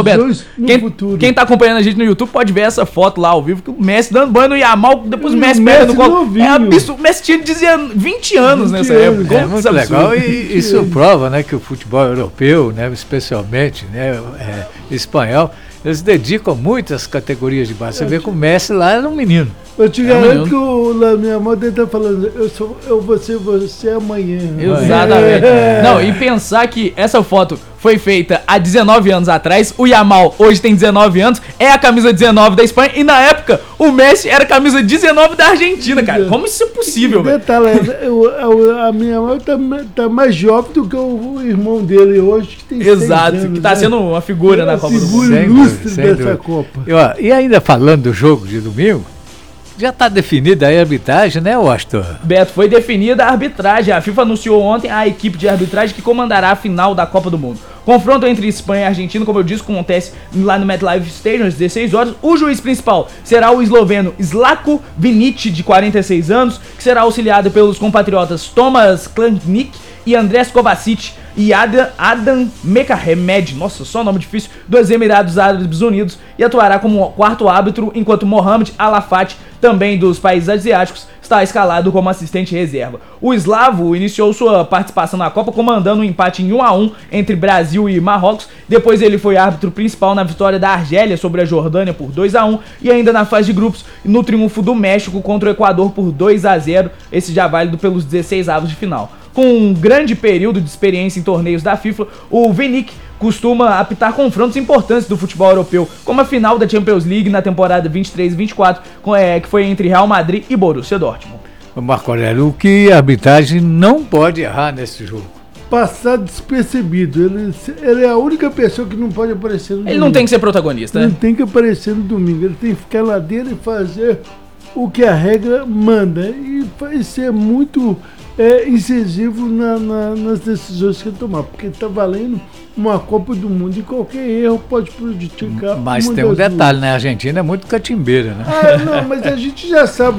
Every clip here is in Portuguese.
Beto, quem tá acompanhando a gente no YouTube pode ver essa foto lá ao vivo, que o Messi dando banho no Yamal, depois o Messi pega no colo. É absurdo, o Messi tinha 20 anos nessa época. É muito legal, e isso prova, né, que o futebol europeu, né, especialmente, né, espanhol, eles dedicam muito às categorias de base. Você vê que o Messi lá era um menino. Eu te garanto que o minha mãe tá falando, eu vou ser você amanhã. Exatamente. Não, e pensar que essa foto foi feita há 19 anos atrás, o Yamal hoje tem 19 anos, é a camisa 19 da Espanha, e na época o Messi era a camisa 19 da Argentina, cara. Como isso é possível, velho? A minha mãe tá mais jovem do que o irmão dele hoje, que tem 6 anos, que tá sendo uma figura na Copa do Mundo. Figura ilustre dessa Copa. E ainda falando do jogo de domingo, já está definida a arbitragem, né, Washington? Beto, foi definida a arbitragem. A FIFA anunciou ontem a equipe de arbitragem que comandará a final da Copa do Mundo. Confronto entre Espanha e Argentina, como eu disse, acontece lá no MetLife Stadium às 16 horas. O juiz principal será o esloveno Slavko Vinic, de 46 anos, que será auxiliado pelos compatriotas Tomas Klanjnik e Andrés Kovacic e Adam Mekahemed, nossa, só nome difícil, dos Emirados Árabes Unidos, e atuará como quarto árbitro, enquanto Mohamed Alafat, também dos países asiáticos, está escalado como assistente reserva. O eslavo iniciou sua participação na Copa comandando um empate em 1-1 entre Brasil e Marrocos. Depois ele foi árbitro principal na vitória da Argélia sobre a Jordânia por 2-1 e ainda na fase de grupos no triunfo do México contra o Equador por 2-0, esse já válido pelos 16avos de final. Com um grande período de experiência em torneios da FIFA, o Vinic costuma apitar confrontos importantes do futebol europeu, como a final da Champions League na temporada 23 e 24, que foi entre Real Madrid e Borussia Dortmund. Marco Aurélio, o que a arbitragem não pode errar nesse jogo? Passar despercebido. Ele é a única pessoa que não pode aparecer no domingo. Ele não tem que ser protagonista, né? Ele tem que aparecer no domingo. Ele tem que ficar lá dentro e fazer o que a regra manda. E vai ser muito incisivo nas decisões que ele tomar, porque está valendo uma Copa do Mundo e qualquer erro pode prejudicar. Mas tem um detalhe, né? A Argentina é muito catimbeira, né? Não, mas a gente já sabe,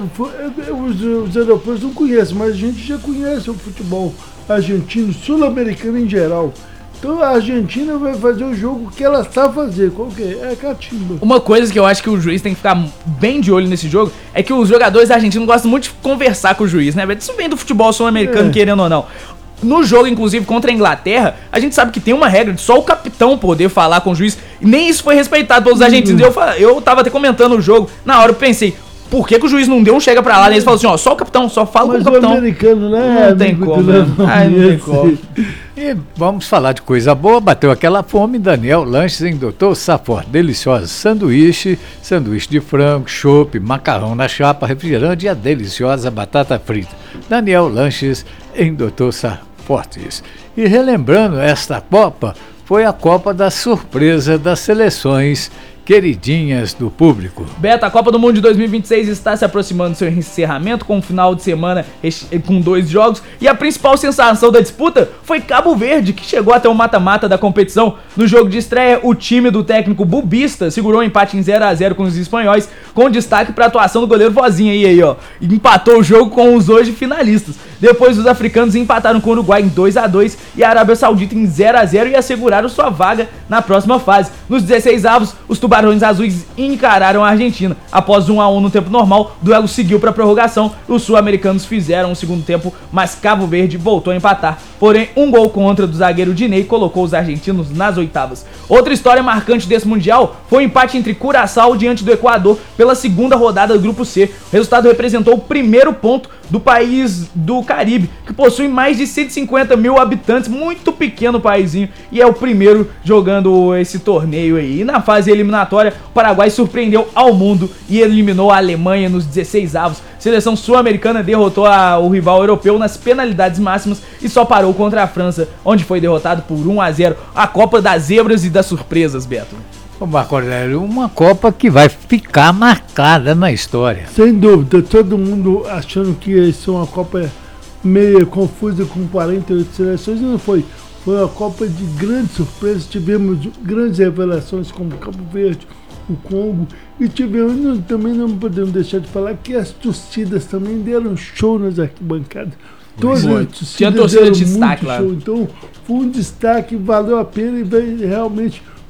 os europeus não conhecem, mas a gente já conhece o futebol argentino, sul-americano em geral. Então a Argentina vai fazer o jogo que ela sabe fazer. Qual que é? É catimba. Uma coisa que eu acho que o juiz tem que ficar bem de olho nesse jogo é que os jogadores argentinos gostam muito de conversar com o juiz, né? Isso vem do futebol sul-americano, querendo ou não. No jogo, inclusive, contra a Inglaterra, a gente sabe que tem uma regra de só o capitão poder falar com o juiz. E nem isso foi respeitado pelos argentinos. Eu tava até comentando o jogo. Na hora eu pensei, por que o juiz não deu um chega pra lá? E eles falaram assim, ó, só o capitão, só fala com o capitão. Mas o americano, né? Não tem como, né? Não tem como. E vamos falar de coisa boa, bateu aquela fome, Daniel Lanches em Doutor Safort, deliciosa sanduíche de frango, chopp, macarrão na chapa, refrigerante e a deliciosa batata frita. Daniel Lanches em Doutor Safortes. E relembrando, esta Copa foi a Copa da surpresa das seleções queridinhas do público. Beto, a Copa do Mundo de 2026 está se aproximando do seu encerramento com um final de semana com 2 jogos e a principal sensação da disputa foi Cabo Verde, que chegou até o mata-mata da competição. No jogo de estreia, o time do técnico Bubista segurou um empate em 0-0 com os espanhóis, com destaque para a atuação do goleiro Vozinha aí, ó, e empatou o jogo com os hoje finalistas. Depois os africanos empataram com o Uruguai em 2-2 e a Arábia Saudita em 0-0 e asseguraram sua vaga na próxima fase. Nos 16avos, os Tubarões Azuis encararam a Argentina. Após 1-1 no tempo normal, o duelo seguiu para a prorrogação. Os sul-americanos fizeram um segundo tempo, mas Cabo Verde voltou a empatar. Porém, um gol contra do zagueiro Diney colocou os argentinos nas oitavas. Outra história marcante desse Mundial foi o empate entre Curaçao diante do Equador pela segunda rodada do Grupo C. O resultado representou o primeiro ponto do país do Caribe, que possui mais de 150 mil habitantes, muito pequeno paísinho, e é o primeiro jogando esse torneio aí. E na fase eliminatória, o Paraguai surpreendeu ao mundo e eliminou a Alemanha nos 16avos. Seleção sul-americana derrotou o rival europeu nas penalidades máximas e só parou contra a França, onde foi derrotado por 1-0. A Copa das Zebras e das Surpresas, Beto. Ô Marco Aurélio, uma Copa que vai ficar marcada na história. Sem dúvida, todo mundo achando que isso é uma Copa meio confusa com 48 seleções, não foi. Foi uma Copa de grandes surpresas, tivemos grandes revelações como Cabo Verde, o Congo, e tivemos, também não podemos deixar de falar que as torcidas também deram show nas arquibancadas. Todas as torcidas tinha torcida de destaque lá. Show. Então foi um destaque, valeu a pena e veio realmente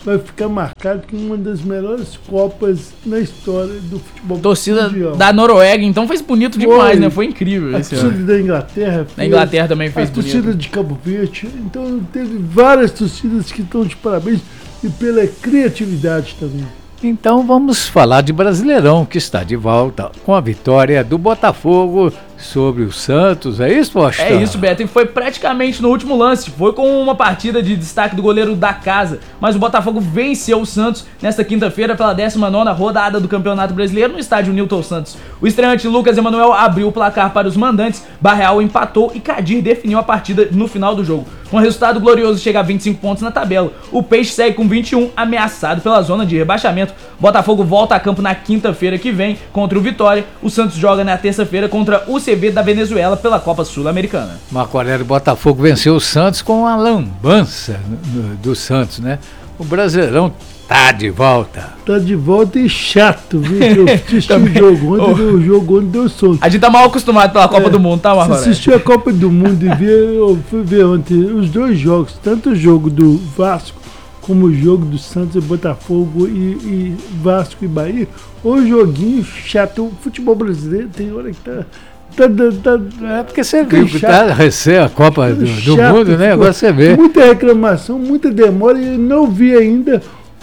vai ficar marcado como uma das melhores Copas na história do futebol Torcida mundial. da Noruega, então fez bonito demais, né? Foi incrível A esse torcida ano. da Inglaterra Na Inglaterra também fez a bonito. torcida de Cabo Verde. Então teve várias torcidas que estão de parabéns e pela criatividade também. Então vamos falar de Brasileirão, que está de volta com a vitória do Botafogo sobre o Santos. É isso, Posta? É isso, Beto, e foi praticamente no último lance. Foi com uma partida de destaque do goleiro da casa, mas o Botafogo venceu o Santos nesta quinta-feira pela 19ª rodada do Campeonato Brasileiro no estádio Newton Santos. O estreante Lucas Emanuel abriu o placar para os mandantes, Barreal empatou e Kadir definiu a partida no final do jogo. Com o resultado glorioso, chega a 25 pontos na tabela. O Peixe segue com 21, ameaçado pela zona de rebaixamento. Botafogo volta a campo na quinta-feira que vem contra o Vitória. O Santos joga na terça-feira contra o CV da Venezuela pela Copa Sul-Americana. Marco Aurélio, Botafogo venceu o Santos com a lambança do Santos, né? O Brasileirão tá de volta. Tá de volta e chato, viu? Eu assisti o jogo ontem deu sono. A gente tá mal acostumado pela Copa do Mundo, tá, Marco Você Aurélio? assistiu a Copa do Mundo e eu fui ver ontem os dois jogos, tanto o jogo do Vasco como o jogo do Santos e Botafogo e Vasco e Bahia. O joguinho chato. O futebol brasileiro tem hora que tá É porque você viu que tá recém a Copa do chato, Mundo, né? Agora você vê. muita reclamação, muita demora e não vi ainda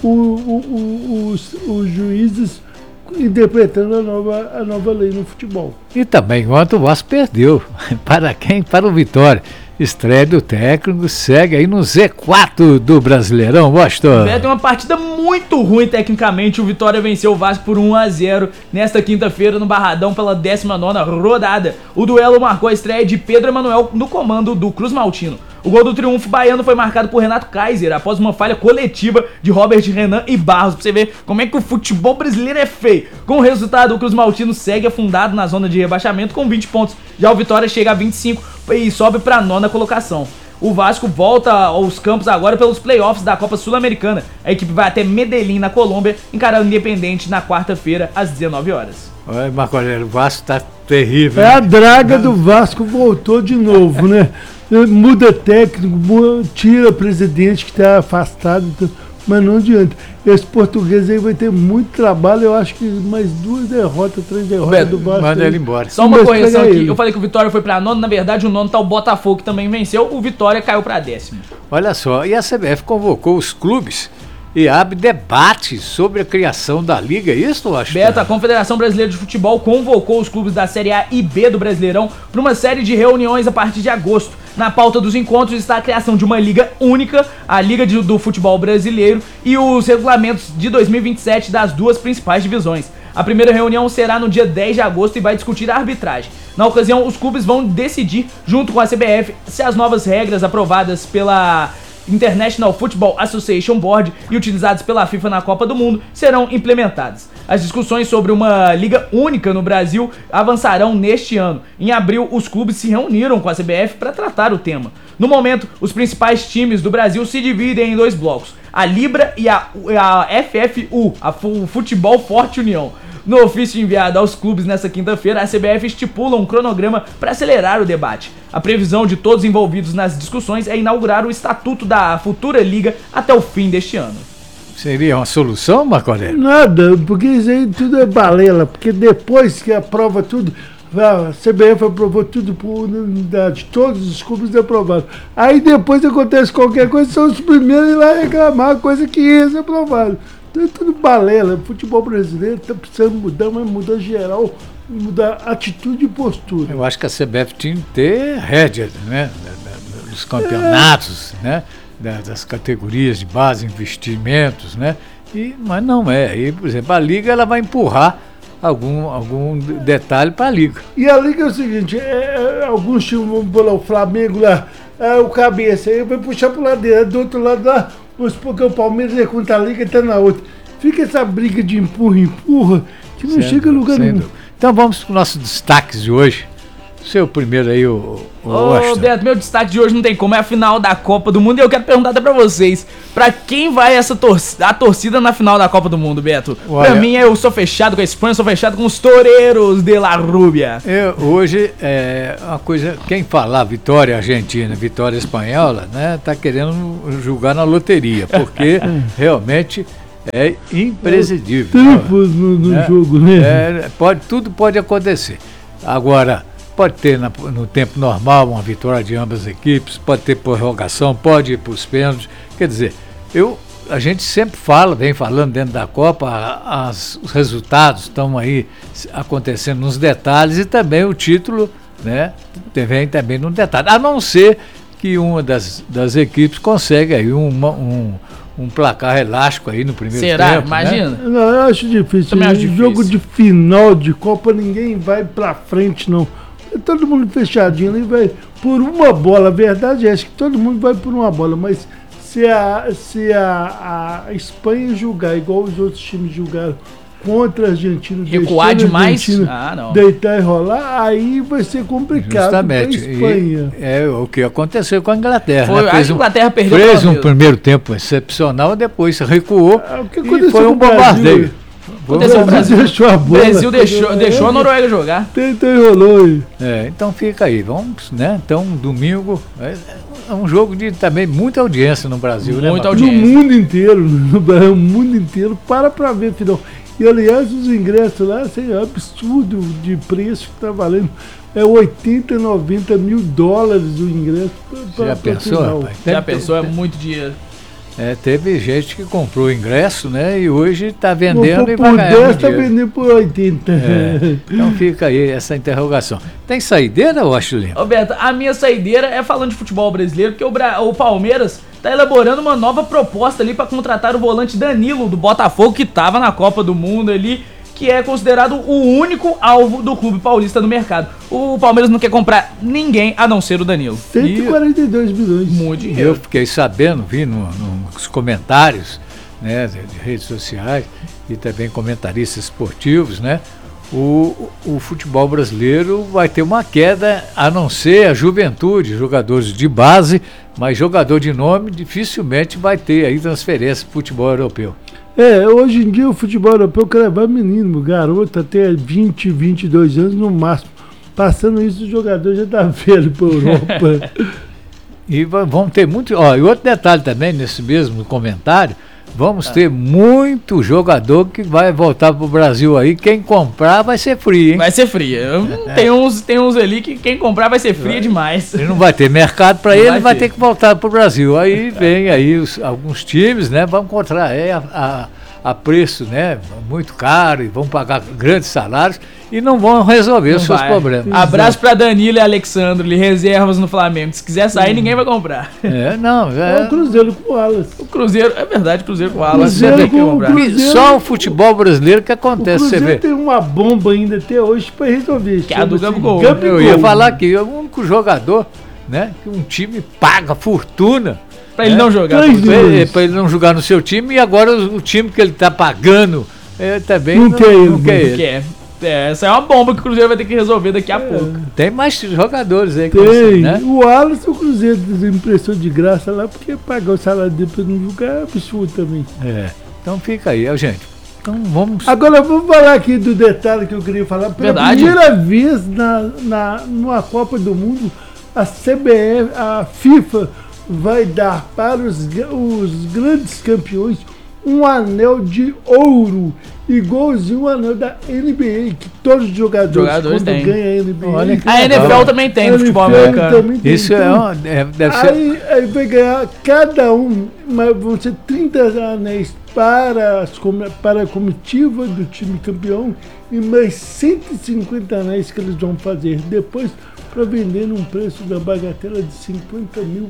os juízes interpretando a nova lei no futebol. E também ontem o Vasco perdeu. Para quem? Para o Vitória. Estreia do técnico, segue aí no Z4 do Brasileirão, Boston. Beto, uma partida muito ruim tecnicamente. O Vitória venceu o Vasco por 1-0 nesta quinta-feira no Barradão pela 19ª rodada. O duelo marcou a estreia de Pedro Emanuel no comando do Cruz Maltino. O gol do triunfo baiano foi marcado por Renato Kaiser após uma falha coletiva de Robert Renan e Barros. Pra você ver como é que o futebol brasileiro é feio. Com o resultado, o Cruz Maltino segue afundado na zona de rebaixamento com 20 pontos. Já o Vitória chega a 25 e sobe para a 9ª colocação. O Vasco volta aos campos agora pelos playoffs da Copa Sul-Americana. A equipe vai até Medellín, na Colômbia, encarar o Independente na quarta-feira, às 19 horas. Olha, Marco Aurélio, o Vasco tá terrível. A draga do Vasco voltou de novo, né? Muda técnico, tira presidente que está afastado, mas não adianta. Esse português aí vai ter muito trabalho. Eu acho que mais 2 derrotas, 3 derrotas do Vasco. Manda ele embora. Só uma correção aqui, ele. eu falei que o Vitória foi pra 9ª, na verdade o 9º tá o Botafogo, que também venceu, o Vitória caiu pra 10º. Olha só, e a CBF convocou os clubes e abre debate sobre a criação da Liga, isso, eu acho? Beto, a Confederação Brasileira de Futebol convocou os clubes da Série A e B do Brasileirão para uma série de reuniões a partir de agosto. Na pauta dos encontros está a criação de uma liga única, a Liga do Futebol Brasileiro, e os regulamentos de 2027 das 2 principais divisões. A primeira reunião será no dia 10 de agosto e vai discutir a arbitragem. Na ocasião, os clubes vão decidir, junto com a CBF, se as novas regras aprovadas pela International Football Association Board e utilizadas pela FIFA na Copa do Mundo serão implementadas. As discussões sobre uma liga única no Brasil avançarão neste ano. Em abril, os clubes se reuniram com a CBF para tratar o tema. No momento, os principais times do Brasil se dividem em 2 blocos: a Libra e a FFU, a Futebol Forte União. No ofício enviado aos clubes nesta quinta-feira, a CBF estipula um cronograma para acelerar o debate. A previsão de todos envolvidos nas discussões é inaugurar o estatuto da futura liga até o fim deste ano. Seria uma solução, Marco Aurélio? Nada, porque isso aí tudo é balela, porque depois que aprova tudo, a CBF aprovou tudo por unanimidade, todos os clubes aprovaram. Aí depois acontece qualquer coisa, são os primeiros a ir lá reclamar, coisa que eles aprovaram. Então é tudo balela. O futebol brasileiro está precisando mudar, mas mudar geral, mudar atitude e postura. Eu acho que a CBF tinha que ter rédea, né? Dos campeonatos, né? Das categorias de base, investimentos, né? Mas não é. E, por exemplo, a Liga ela vai empurrar algum detalhe para a Liga. E a Liga é o seguinte, alguns times vão pular o Flamengo lá, o cabeça, aí vai puxar para o lado dele, do outro lado lá, vamos supor que o Palmeiras é contra a Liga e está na outra. Fica essa briga de empurra, que não chega a lugar nenhum. Então vamos para os nossos destaques de hoje. Seu primeiro aí, o Ô, Beto, meu destaque de hoje não tem como, é a final da Copa do Mundo. E eu quero perguntar até pra vocês, pra quem vai a torcida na final da Copa do Mundo, Beto? Olha, pra mim, eu sou fechado com a Espanha, sou fechado com os Toreros de la Rubia. Hoje, uma coisa, quem falar vitória argentina, vitória espanhola, né, tá querendo jogar na loteria, porque realmente é imprescindível. Triplos no jogo, né? Tudo pode acontecer. Agora, pode ter no tempo normal uma vitória de ambas as equipes, pode ter prorrogação, pode ir para os pênaltis. Quer dizer, a gente sempre vem falando dentro da Copa, os resultados estão aí acontecendo nos detalhes e também o título, né, vem também no detalhe. A não ser que uma das equipes consegue aí um placar elástico aí no primeiro tempo. Será? Imagina. Né? Não, eu acho difícil. Jogo de final de Copa, ninguém vai pra frente, não. Todo mundo fechadinho e vai por uma bola. A verdade é que todo mundo vai por uma bola, mas se a Espanha jogar igual os outros times jogaram contra a Argentina, recuar demais, não. Deitar e rolar, aí vai ser complicado. Justamente. Pra Espanha. É o que aconteceu com a Inglaterra. A Inglaterra perdeu. Fez um primeiro tempo excepcional, depois recuou e foi um bombardeio. O Brasil deixou a bola. O Brasil deixou a Noruega jogar. Tentou e rolou aí. Então fica aí, vamos, né? Então, domingo é um jogo de também muita audiência no Brasil, muita audiência. No mundo inteiro, no mundo inteiro, para ver, final. E aliás, os ingressos lá, assim, é um absurdo de preço que tá valendo. É 80, 90 mil dólares o ingresso. Já pensou, rapaz? Já pensou, é muito dinheiro. Teve gente que comprou o ingresso, né? E hoje está vendendo e vai ganhar por 10, está vendendo por 80. Então fica aí essa interrogação. Tem saideira, Washington? Roberto, a minha saideira é falando de futebol brasileiro, porque o Palmeiras está elaborando uma nova proposta ali para contratar o volante Danilo do Botafogo, que estava na Copa do Mundo ali, que é considerado o único alvo do clube paulista no mercado. O Palmeiras não quer comprar ninguém a não ser o Danilo. 142 milhões. Muito dinheiro. Eu fiquei sabendo, vi nos comentários, né, de redes sociais e também comentaristas esportivos, né, o futebol brasileiro vai ter uma queda, a não ser a juventude, jogadores de base, mas jogador de nome dificilmente vai ter aí transferência para o futebol europeu. Hoje em dia o futebol europeu quer levar menino, garoto, até 20, 22 anos no máximo. Passando isso, o jogador já tá velho pra Europa. E vão ter muito. E outro detalhe também, nesse mesmo comentário, vamos ter muito jogador que vai voltar pro Brasil aí. Quem comprar vai ser fria, hein? Vai ser fria. Tem uns ali que quem comprar vai ser fria demais. Ele não vai ter mercado para ele, vai ter que voltar pro Brasil. Aí vem aí alguns times, né? Vão encontrar a preço, né, muito caro, e vão pagar grandes salários e não vão resolver os seus problemas. Abraço para Danilo e Alexandre, reservas no Flamengo. Se quiser sair, ninguém vai comprar. É o Cruzeiro com o Wallace. O Cruzeiro, é verdade, Cruzeiro com o Wallace. Só o futebol brasileiro que acontece, você vê. Tem uma bomba ainda até hoje para resolver. Que é a do Gabigol. Eu ia falar que é o único jogador, né, que um time paga fortuna pra ele não jogar. Pra ele não jogar no seu time, e agora o time que ele tá pagando também não quer ele. Essa é uma bomba que o Cruzeiro vai ter que resolver daqui a pouco. Tem mais jogadores aí. Tem, né? O Wallace, o Cruzeiro emprestou de graça lá, porque pagar o salário dele pra não jogar é absurdo também. Então fica aí, gente. Então vamos... Agora vamos falar aqui do detalhe que eu queria falar. Pela primeira vez numa Copa do Mundo, a CBF, a FIFA, vai dar para os grandes campeões um anel de ouro, igualzinho o anel da NBA, que todos os jogadores têm. Ganham a NBA. Olha, a NFL também tem no futebol americano. Isso então, deve ser... Aí vai ganhar cada um, mas vão ser 30 anéis para a comitiva do time campeão e mais 150 anéis que eles vão fazer depois para vender num preço da bagatela de $50 mil.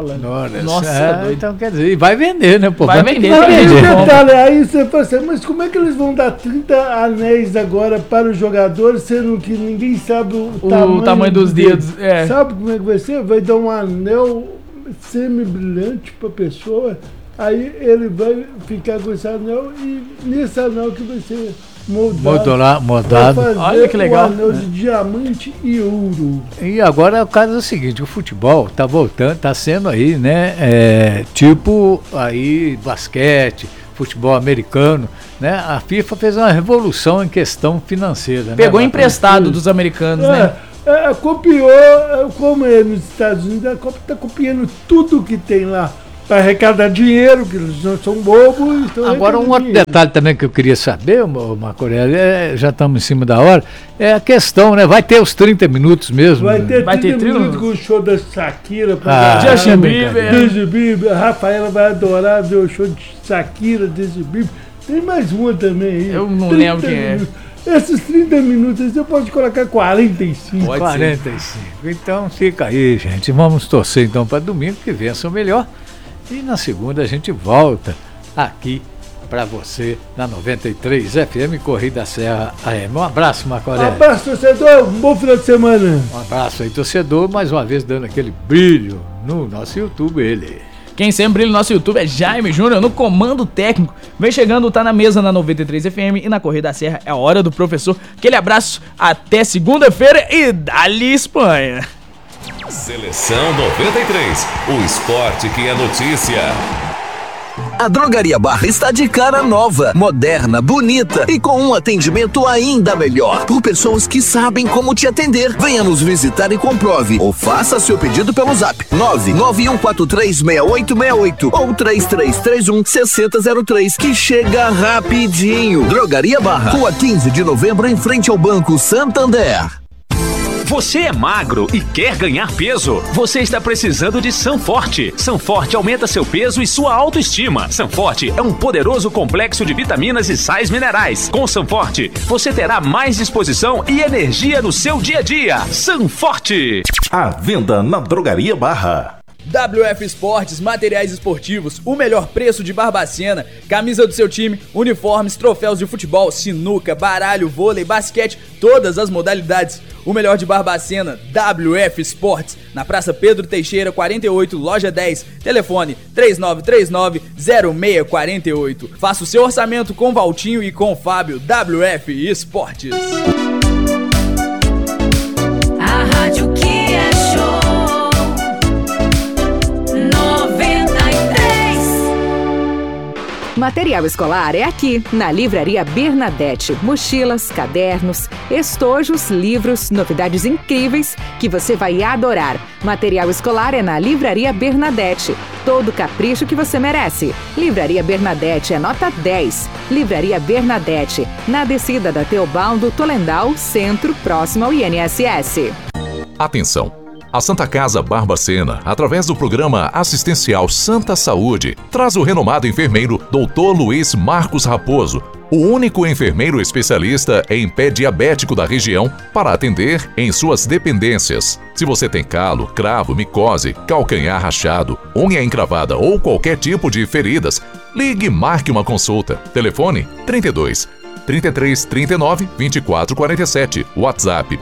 Nossa, então quer dizer, e vai vender, né? Pô, vai vender. Detalhe, aí você fala assim, mas como é que eles vão dar 30 anéis agora para os jogadores, sendo que ninguém sabe o tamanho dos dedos? Sabe como é que vai ser? Vai dar um anel semi-brilhante para a pessoa, aí ele vai ficar com esse anel e nesse anel que vai ser moldado. Olha que legal. Um anel de diamante e ouro. E agora o caso é o seguinte, o futebol tá voltando, tá sendo aí, né, tipo aí basquete, futebol americano, né? A FIFA fez uma revolução em questão financeira. Pegou né, emprestado dos americanos, né? Copiou, como é nos Estados Unidos, a Copa está copiando tudo que tem lá para arrecadar dinheiro, que eles não são bobos. Agora, um outro detalhe também que eu queria saber, Macorelli, já estamos em cima da hora, é a questão, né? Vai ter os 30 minutos mesmo? Vai ter 30 minutos com o show da Shakira. Justin Bieber. A Rafaela vai adorar ver o show de Shakira, Justin Bieber. Tem mais uma também aí. Eu não lembro quem é. Esses 30 minutos você pode colocar 45. Pode 45. Então fica aí, gente. Vamos torcer então para domingo que vença o melhor. E na segunda a gente volta aqui para você na 93 FM Corrida Serra AM. Um abraço, Macoré. Um abraço, torcedor. Um bom final de semana. Um abraço aí, torcedor. Mais uma vez dando aquele brilho no nosso YouTube, ele. Quem sempre brilha no nosso YouTube é Jaime Júnior no comando técnico. Vem chegando, tá na mesa na 93 FM e na Corrida da Serra é a hora do professor. Aquele abraço, até segunda-feira e dali Espanha. Seleção 93, o esporte que é notícia. A Drogaria Barra está de cara nova, moderna, bonita e com um atendimento ainda melhor. Por pessoas que sabem como te atender. Venha nos visitar e comprove. Ou faça seu pedido pelo zap 991436868 ou 3331-6003 que chega rapidinho. Drogaria Barra, Rua 15 de Novembro em frente ao Banco Santander. Você é magro e quer ganhar peso? Você está precisando de Sanforte. Sanforte aumenta seu peso e sua autoestima. Sanforte é um poderoso complexo de vitaminas e sais minerais. Com Sanforte, você terá mais disposição e energia no seu dia a dia. Sanforte. À venda na Drogaria Barra. WF Esportes, materiais esportivos, o melhor preço de Barbacena, camisa do seu time, uniformes, troféus de futebol, sinuca, baralho, vôlei, basquete, todas as modalidades. O melhor de Barbacena, WF Esportes, na Praça Pedro Teixeira, 48, loja 10, telefone 3939-0648. Faça o seu orçamento com Valtinho e com Fábio, WF Esportes. A rádio que é show. Material escolar é aqui, na Livraria Bernadette. Mochilas, cadernos, estojos, livros, novidades incríveis que você vai adorar. Material escolar é na Livraria Bernadette. Todo o capricho que você merece. Livraria Bernadette é nota 10. Livraria Bernadette, na descida da Teobaldo Tolendal, centro, próximo ao INSS. Atenção! A Santa Casa Barbacena, através do programa assistencial Santa Saúde, traz o renomado enfermeiro Dr. Luiz Marcos Raposo, o único enfermeiro especialista em pé diabético da região para atender em suas dependências. Se você tem calo, cravo, micose, calcanhar rachado, unha encravada ou qualquer tipo de feridas, ligue e marque uma consulta. Telefone 32 33 39 24 47, WhatsApp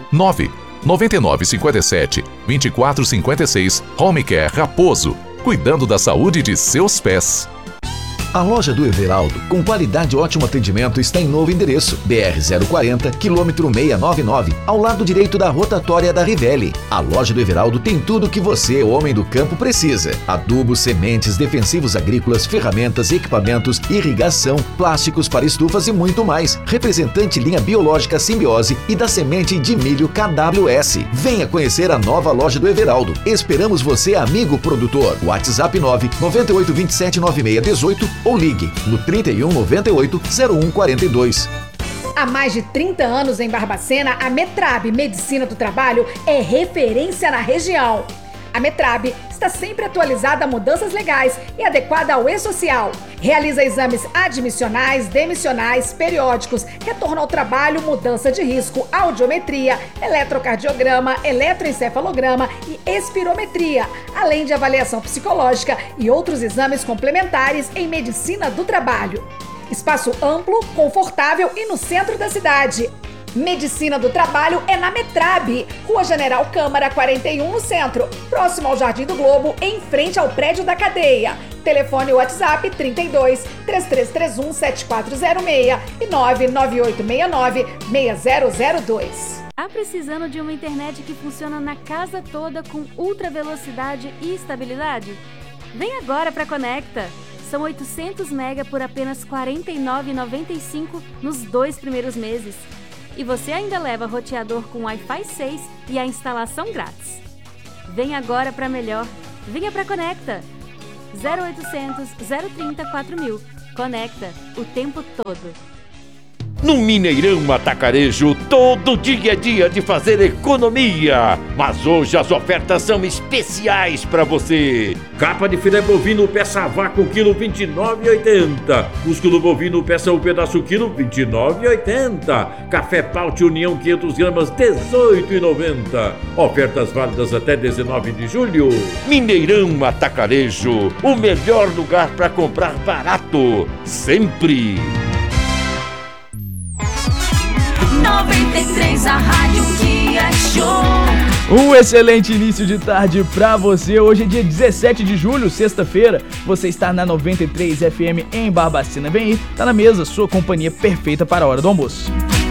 9957-2456, Home Care Raposo, cuidando da saúde de seus pés. A loja do Everaldo, com qualidade e ótimo atendimento, está em novo endereço, BR-040, quilômetro 699, ao lado direito da rotatória da Rivelli. A loja do Everaldo tem tudo o que você, homem do campo, precisa: adubos, sementes, defensivos agrícolas, ferramentas, equipamentos, irrigação, plásticos para estufas e muito mais. Representante linha biológica Simbiose e da semente de milho KWS. Venha conhecer a nova loja do Everaldo. Esperamos você, amigo produtor. WhatsApp 998279618 ou ligue no 31 98 01 42. Há mais de 30 anos em Barbacena, a Metrab Medicina do Trabalho é referência na região. A Metrab está sempre atualizada a mudanças legais e adequada ao e-social. Realiza exames admissionais, demissionais, periódicos, retorno ao trabalho, mudança de risco, audiometria, eletrocardiograma, eletroencefalograma e espirometria, além de avaliação psicológica e outros exames complementares em medicina do trabalho. Espaço amplo, confortável e no centro da cidade. Medicina do Trabalho é na Metrab, Rua General Câmara 41, no centro, próximo ao Jardim do Globo, em frente ao prédio da cadeia. Telefone WhatsApp 32 3331 7406 e 99869 6002. Tá precisando de uma internet que funciona na casa toda com ultra velocidade e estabilidade? Vem agora para Conecta. São 800 mega por apenas R$ 49,95 nos 2 primeiros meses. E você ainda leva roteador com Wi-Fi 6 e a instalação grátis. Vem agora para melhor. Venha para Conecta. 0800 030 4000. Conecta o tempo todo. No Mineirão Atacarejo, todo dia é dia de fazer economia. Mas hoje as ofertas são especiais para você. Capa de filé bovino peça a vácuo, quilo R$ 29,80. Músculo bovino peça o pedaço, quilo R$ 29,80. Café Paute União 500 gramas, R$ 18,90. Ofertas válidas até 19 de julho. Mineirão Atacarejo, o melhor lugar para comprar barato. Sempre. 93, a rádio que é show. Um excelente início de tarde pra você. Hoje é dia 17 de julho, sexta-feira. Você está na 93 FM em Barbacena. Vem aí, tá na mesa, sua companhia perfeita para a hora do almoço.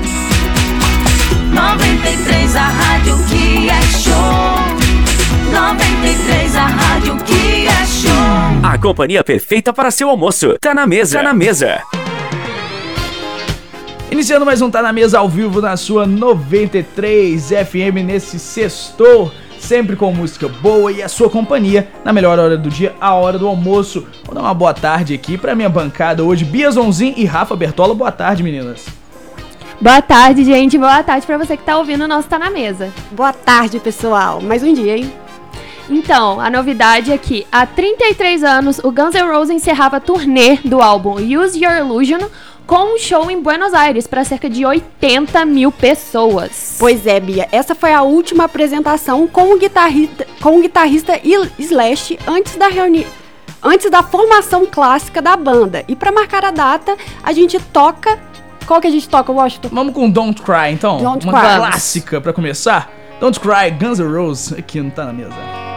93, a rádio que é show. 93, a rádio que é show. A companhia perfeita para seu almoço. Tá na mesa. Tá na mesa. Iniciando mais um Tá Na Mesa ao vivo na sua 93 FM nesse sextor, sempre com música boa e a sua companhia na melhor hora do dia, a hora do almoço. Vou dar uma boa tarde aqui pra minha bancada hoje, Bia Zonzin e Rafa Bertola. Boa tarde, meninas. Boa tarde, gente. Boa tarde pra você que tá ouvindo o nosso Tá Na Mesa. Boa tarde, pessoal. Mais um dia, hein? Então, a novidade é que há 33 anos o Guns N' Roses encerrava a turnê do álbum Use Your Illusion com um show em Buenos Aires para cerca de 80 mil pessoas. Pois é, Bia, essa foi a última apresentação com o guitarrista Slash antes da formação clássica da banda. E para marcar a data, a gente toca... Qual que a gente toca, Washington? Vamos com Don't Cry, então? Don't uma Cry. Clássica para começar. Don't Cry, Guns N' Roses, aqui não Tá Na Mesa.